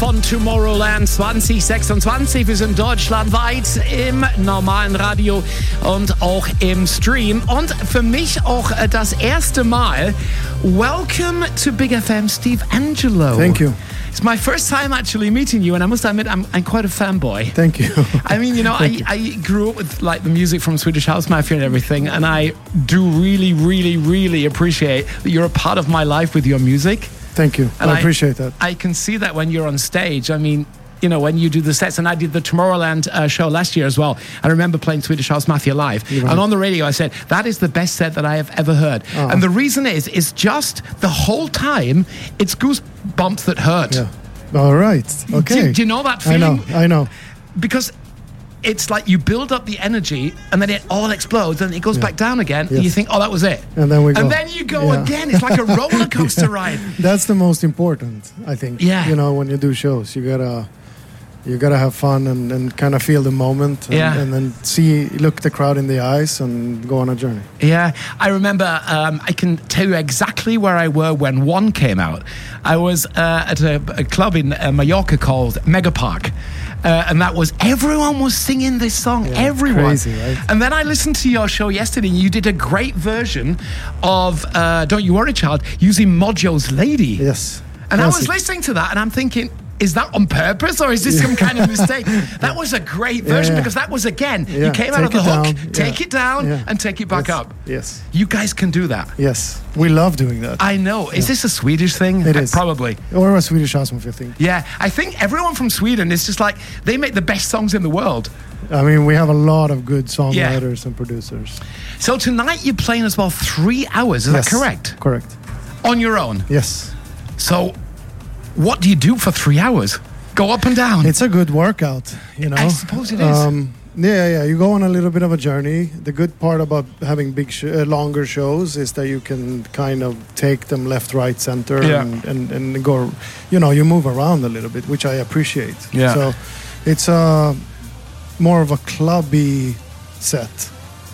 von Tomorrowland 2026. Wir sind deutschlandweit im normalen Radio und auch im Stream. Und für mich auch das erste Mal. Welcome to Big FM, Steve Angello. Thank you. It's my first time actually meeting you, and I must admit I'm quite a fanboy. Thank you. I mean, you know, I grew up with like the music from Swedish House Mafia and everything, and I do really, really, really appreciate that you're a part of my life with your music. Thank you. And I appreciate that. I can see that when you're on stage. I mean, you know, when you do the sets, and I did the Tomorrowland show last year as well. I remember playing Swedish House Mafia live. Right. And on the radio I said, that is the best set that I have ever heard. Oh. And the reason is just the whole time, it's goosebumps that hurt. Yeah. All right. Okay. Do you know that feeling? I know. Because it's like you build up the energy and then it all explodes and it goes back down again. Yes. And you think, oh, that was it. And then we go. And then you go again. It's like a roller coaster ride. That's the most important, I think. Yeah. You know, when you do shows, you gotta have fun and kind of feel the moment and then look the crowd in the eyes and go on a journey. Yeah, I remember, I can tell you exactly where I were when One came out. I was at a club in Mallorca called Megapark. And that was, everyone was singing this song, everyone. Crazy, right? And then I listened to your show yesterday and you did a great version of Don't You Worry Child using Mojo's Lady. Yes. And I was listening to that and I'm thinking, is that on purpose or is this some kind of mistake? That was a great version because that was, again, you came out of the hook, take it down and take it back up. Yes. You guys can do that. Yes. We love doing that. I know. Is this a Swedish thing? It is. Probably. Or a Swedish House Mafia thing. Yeah. I think everyone from Sweden is just like, they make the best songs in the world. I mean, we have a lot of good songwriters and producers. So tonight you're playing as well 3 hours, is that correct? Correct. On your own? Yes. So what do you do for 3 hours? Go up and down? It's a good workout, you know. I suppose it is. Yeah. You go on a little bit of a journey. The good part about having longer shows is that you can kind of take them left, right, center, and go. You know, you move around a little bit, which I appreciate. Yeah. So it's more of a clubby set.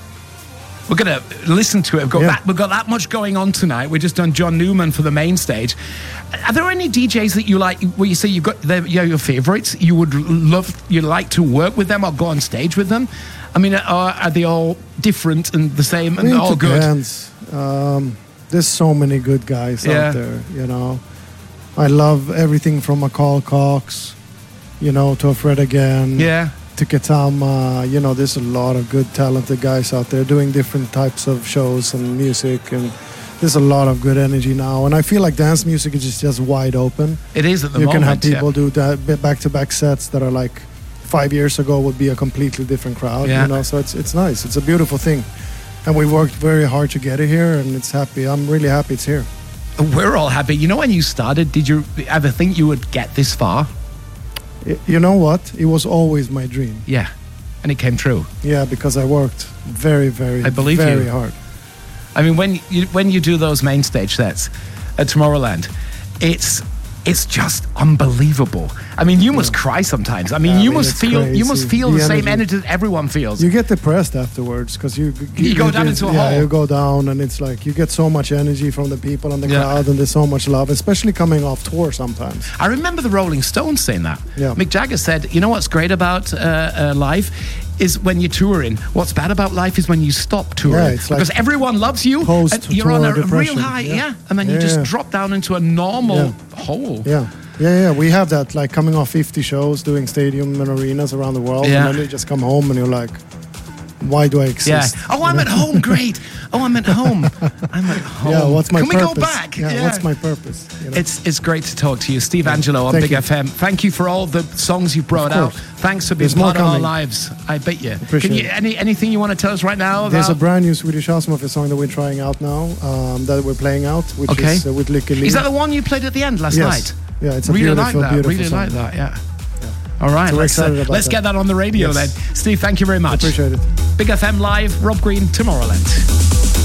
We're going to listen to it. We've got that much going on tonight. We've just done John Newman for the main stage. Are there any DJs that you like, where you say you've got your favorites, you'd like to work with them or go on stage with them? I mean, are they all different and the same and all good? Depends. There's so many good guys out there, you know. I love everything from McCall Cox, you know, to Fred again. Yeah. To Ketama, you know, there's a lot of good, talented guys out there doing different types of shows and music, and there's a lot of good energy now. And I feel like dance music is just wide open. It is at the moment. You can have people do that back-to-back sets that are like 5 years ago would be a completely different crowd. You know, so it's nice. It's a beautiful thing, and we worked very hard to get it here, and it's happy. I'm really happy it's here. We're all happy. You know, when you started, did you ever think you would get this far? You know what? It was always my dream. Yeah, and it came true. Yeah, because I worked very, very, very hard. I mean, when you do those main stage sets at Tomorrowland, it's just unbelievable. I mean, you must cry sometimes. I mean, you must feel the same energy that everyone feels. You get depressed afterwards because you go down into a hole. Yeah, you go down and it's like you get so much energy from the people and the crowd, and there's so much love, especially coming off tour sometimes. I remember the Rolling Stones saying that. Yeah. Mick Jagger said, you know what's great about life is when you're touring. What's bad about life is when you stop touring. Yeah, it's like because everyone loves you and you're on a real high, and then you just drop down into a normal hole. Yeah. We have that, like coming off 50 shows, doing stadium and arenas around the world, and then you just come home and you're like, why do I exist? Yeah. Oh, I'm at home. Great. Oh, I'm at home. I'm at home. Yeah, what's my purpose? Can we go back? Yeah, what's my purpose? You know? It's great to talk to you. Steve Angello on Big FM. Thank you for all the songs you brought out. Thanks for being part of our lives. I bet you. Appreciate it. Anything you want to tell us right now? There's a brand new Swedish House Mafia song that we're trying out now, that we're playing out, which is with Lykke Li. Is that the one you played at the end last night? Yeah, it's a beautiful song. Really like that, yeah. All right, so let's get that on the radio then. Steve, thank you very much. Appreciate it. Big FM Live, Rob Green, Tomorrowland.